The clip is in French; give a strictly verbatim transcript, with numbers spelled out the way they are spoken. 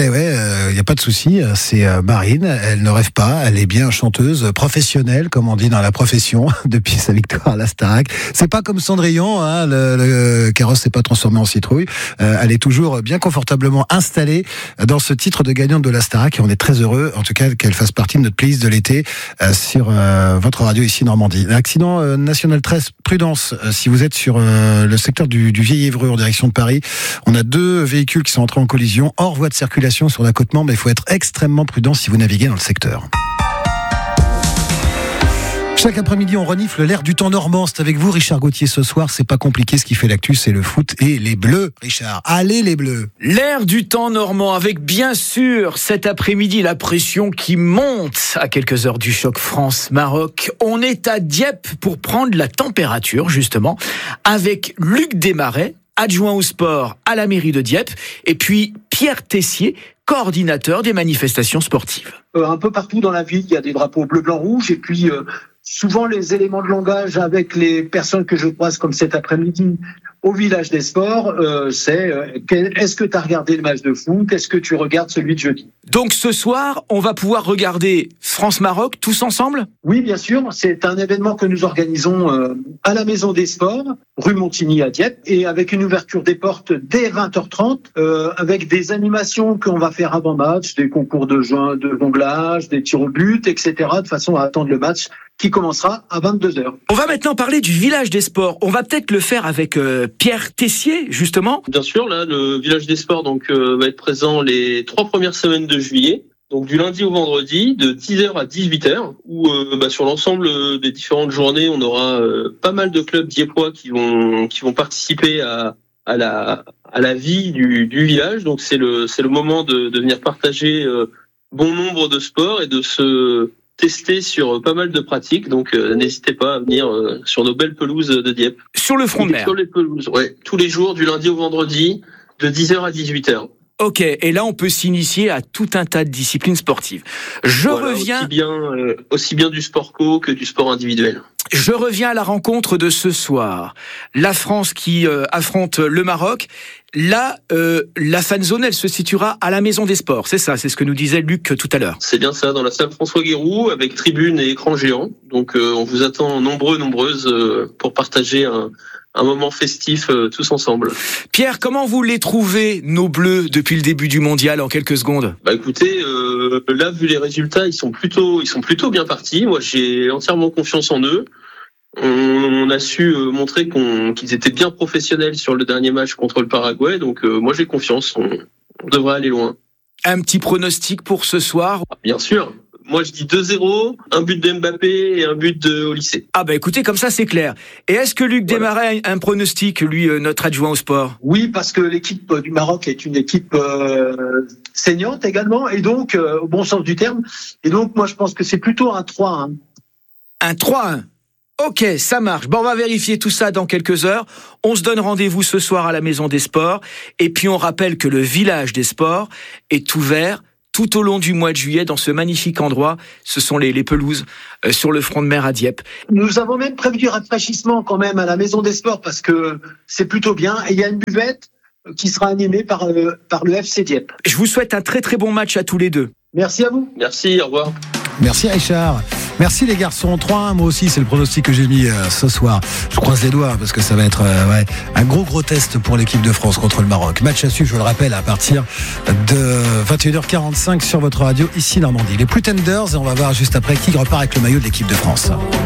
Eh ouais, il euh, n'y a pas de souci, c'est euh, Marine, elle ne rêve pas, elle est bien chanteuse professionnelle, comme on dit dans la profession, depuis sa victoire à la Starac. C'est pas comme Cendrillon, hein, le, le carrosse s'est pas transformé en citrouille, euh, elle est toujours bien confortablement installée dans ce titre de gagnante de la Starac et on est très heureux, en tout cas, qu'elle fasse partie de notre playlist de l'été euh, sur euh, votre radio ici Normandie. Accident euh, national treize, prudence, euh, si vous êtes sur euh, le secteur du, du Vieil-Évreux en direction de Paris, on a deux véhicules qui sont entrés en collision, hors voie de circulation sur l'accotement, mais il faut être extrêmement prudent si vous naviguez dans le secteur. Chaque après-midi, on renifle l'air du temps normand. C'est avec vous, Richard Gauthier, ce soir. C'est pas compliqué, ce qui fait l'actu, c'est le foot et les Bleus. Richard, allez les Bleus. L'air du temps normand, avec bien sûr cet après-midi la pression qui monte à quelques heures du choc France-Maroc. On est à Dieppe pour prendre la température, justement, avec Luc Desmarais, adjoint au sport à la mairie de Dieppe, et puis Pierre Tessier, coordinateur des manifestations sportives. Euh, un peu partout dans la ville, il y a des drapeaux bleu, blanc, rouge, et puis euh, souvent les éléments de langage avec les personnes que je croise comme cet après-midi au village des sports, euh, c'est euh, est-ce que tu as regardé le match de foot ? Est-ce que tu regardes celui de jeudi ? Donc ce soir, on va pouvoir regarder France-Maroc tous ensemble ? Oui, bien sûr. C'est un événement que nous organisons euh, à la Maison des Sports, rue Montigny à Dieppe, et avec une ouverture des portes dès vingt heures trente, euh, avec des animations qu'on va faire avant match, des concours de joint, de jonglage, des tirs au but, et cetera, de façon à attendre le match qui commencera à vingt-deux heures. On va maintenant parler du village des sports. On va peut-être le faire avec euh, Pierre Tessier, justement. Bien sûr, là, le village des sports donc euh, va être présent les trois premières semaines de juillet. Donc du lundi au vendredi, de dix heures à dix-huit heures, où euh, bah, sur l'ensemble des différentes journées, on aura euh, pas mal de clubs diepois qui vont qui vont participer à à la à la vie du, du village. Donc c'est le c'est le moment de, de venir partager euh, bon nombre de sports et de se tester sur pas mal de pratiques. Donc euh, n'hésitez pas à venir euh, sur nos belles pelouses de Dieppe. Sur le front de mer. Sur les pelouses, ouais, tous les jours du lundi au vendredi, de dix heures à dix-huit heures. Ok, et là on peut s'initier à tout un tas de disciplines sportives. Je voilà, reviens aussi bien, euh, aussi bien du sport co que du sport individuel. Je reviens à la rencontre de ce soir. La France qui euh, affronte le Maroc. Là, euh, la fan zone, elle se situera à la Maison des Sports. C'est ça, c'est ce que nous disait Luc tout à l'heure. C'est bien ça, dans la salle François Guéroux, avec tribune et écran géant. Donc euh, on vous attend nombreux, nombreuses euh, pour partager un, un moment festif euh, tous ensemble. Pierre, comment vous les trouvez, nos Bleus, depuis le début du mondial, en quelques secondes ? Bah écoutez, euh, là vu les résultats, ils sont plutôt, ils sont plutôt bien partis. Moi, j'ai entièrement confiance en eux. On, on a su euh, montrer qu'on, qu'ils étaient bien professionnels sur le dernier match contre le Paraguay. Donc euh, moi, j'ai confiance. On, on devrait aller loin. Un petit pronostic pour ce soir ? Bien sûr. Moi, je dis deux zéro, un but de Mbappé et un but de Olysée. Ah bah écoutez, comme ça, c'est clair. Et est-ce que Luc voilà. Desmarais a un pronostic, lui, euh, notre adjoint au sport ? Oui, parce que l'équipe du Maroc est une équipe euh, saignante également, et donc, euh, au bon sens du terme. Et donc, moi, je pense que c'est plutôt un trois un. Un trois un. Ok, ça marche. Bon, on va vérifier tout ça dans quelques heures. On se donne rendez-vous ce soir à la Maison des Sports. Et puis, on rappelle que le village des sports est ouvert tout au long du mois de juillet dans ce magnifique endroit. Ce sont les, les pelouses euh, sur le front de mer à Dieppe. Nous avons même prévu du rafraîchissement quand même à la Maison des Sports parce que c'est plutôt bien. Et il y a une buvette qui sera animée par, euh, par le F C Dieppe. Je vous souhaite un très très bon match à tous les deux. Merci à vous. Merci, au revoir. Merci Richard. Merci les garçons. trois un, moi aussi, c'est le pronostic que j'ai mis euh, ce soir. Je croise les doigts parce que ça va être euh, ouais, un gros gros test pour l'équipe de France contre le Maroc. Match à suivre, je vous le rappelle, à partir de vingt et une heures quarante-cinq sur votre radio, ici Normandie. Les Pretenders, et on va voir juste après qui repart avec le maillot de l'équipe de France.